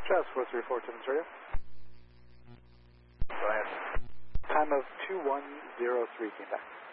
Jazz 434, Timmins Radio. Go ahead. Time of 2103 came back.